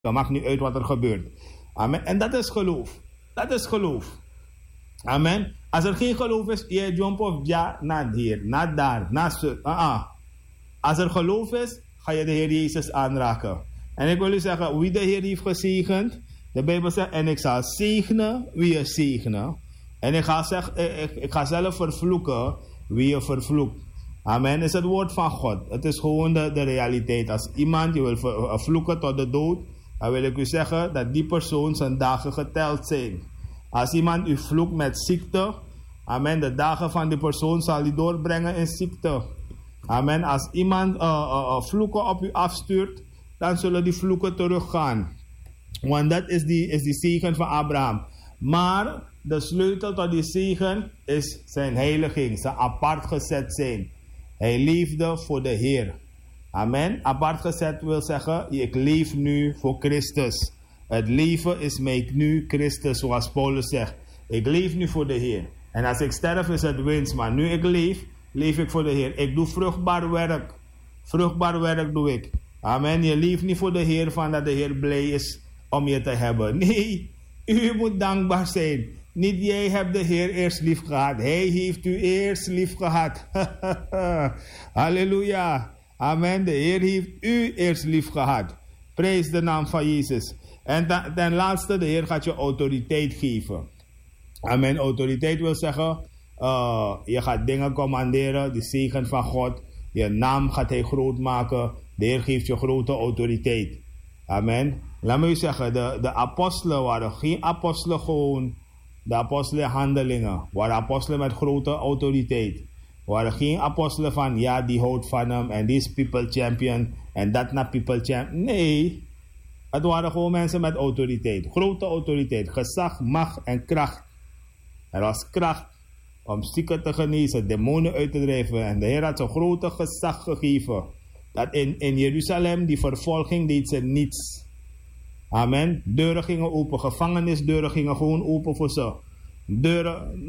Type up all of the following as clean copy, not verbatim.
Maakt niet uit wat er gebeurt. Amen. En dat is geloof. Dat is geloof. Amen. Als er geen geloof is, je jump of ja naar hier, naar daar, naar zo. Als er geloof is, ga je de Heer Jezus aanraken. En ik wil u zeggen, wie de Heer heeft gezegend, de Bijbel zegt, en ik zal zegenen wie je zegenen. En ik ga zelf vervloeken wie je vervloekt. Amen. Is het woord van God. Het is gewoon de realiteit. Als iemand je wil vloeken tot de dood, dan wil ik u zeggen dat die persoon zijn dagen geteld zijn. Als iemand u vloekt met ziekte, amen, de dagen van die persoon zal hij doorbrengen in ziekte. Amen. Als iemand vloeken op u afstuurt, dan zullen die vloeken teruggaan. Want dat is die zegen van Abraham. Maar de sleutel tot die zegen is zijn heiliging, zijn apart gezet zijn. Hij leefde voor de Heer. Amen. Apart gezet wil zeggen, ik leef nu voor Christus. Het leven is mij nu Christus, zoals Paulus zegt. Ik leef nu voor de Heer. En als ik sterf is het winst, maar nu ik leef ik voor de Heer. Ik doe vruchtbaar werk. Vruchtbaar werk doe ik. Amen. Je leeft niet voor de Heer van dat de Heer blij is om je te hebben. Nee, u moet dankbaar zijn. Niet jij hebt de Heer eerst lief gehad. Hij heeft u eerst lief gehad. Halleluja. Amen. De Heer heeft u eerst lief gehad. Prijs de naam van Jezus. En ten laatste, de Heer gaat je autoriteit geven. Amen. Autoriteit wil zeggen, je gaat dingen commanderen, de zegen van God. Je naam gaat hij groot maken. De Heer geeft je grote autoriteit. Amen. Laat me u zeggen, de apostelen waren geen apostelen gewoon. De apostelen handelingen. Waren apostelen met grote autoriteit. Waren geen apostelen van, ja, die houdt van hem. En die is people champion. En dat na people champion. Nee. Het waren gewoon mensen met autoriteit. Grote autoriteit. Gezag, macht en kracht. Er was kracht om zieken te genezen, demonen uit te drijven. En de Heer had zo'n grote gezag gegeven. Dat in Jeruzalem, die vervolging, deed ze niets. Amen. Deuren gingen open. Gevangenisdeuren gingen gewoon open voor ze. Deuren,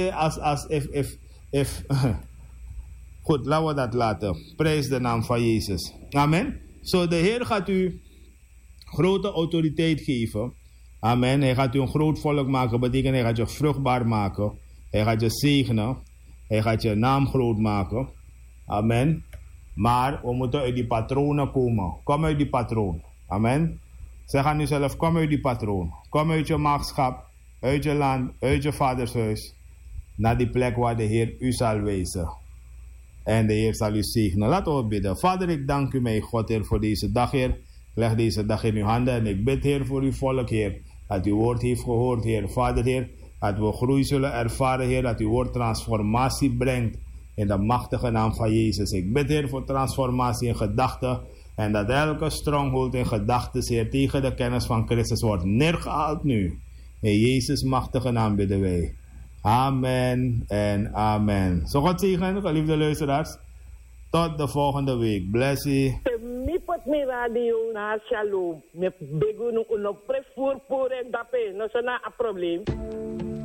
if. Goed, laten we dat laten. Prijs de naam van Jezus. Amen. Zo, de Heer gaat u grote autoriteit geven. Amen. Hij gaat u een groot volk maken. Betekent, hij gaat je vruchtbaar maken. Hij gaat je zegenen. Hij gaat je naam groot maken. Amen. Maar we moeten uit die patronen komen. Kom uit die patroon. Amen. Zeg aan uzelf, kom uit die patroon. Kom uit je maagschap, uit je land, uit je vaders huis. Naar die plek waar de Heer u zal wijzen. En de Heer zal u zegenen. Laten we bidden. Vader, ik dank u, mijn God, Heer, voor deze dag, Heer. Leg deze dag in uw handen. En ik bid, Heer, voor uw volk, Heer. Dat uw woord heeft gehoord, Heer. Vader, Heer. Dat we groei zullen ervaren, Heer. Dat uw woord transformatie brengt. In de machtige naam van Jezus. Ik bid, Heer, voor transformatie in gedachten. En dat elke stronghold in gedachten, Heer, tegen de kennis van Christus wordt neergehaald nu. In Jezus' machtige naam bidden wij. Amen en amen. Zo God zegen, geliefde luisteraars. Tot de volgende week. Bless you. Mi pot mi radio na shalom. Me begu no prefur por en dape. No sana a probleem.